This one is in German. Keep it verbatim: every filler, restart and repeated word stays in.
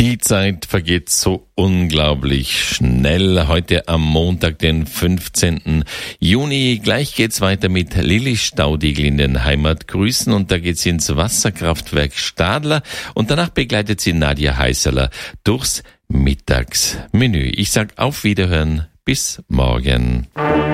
Die Zeit vergeht so unglaublich schnell. Heute am Montag, den fünfzehnten Juni. Gleich geht's weiter mit Lilly Staudigl in den Heimatgrüßen und da geht's ins Wasserkraftwerk Stadler und danach begleitet sie Nadja Heißerler durchs Mittagsmenü. Ich sag auf Wiederhören, bis morgen.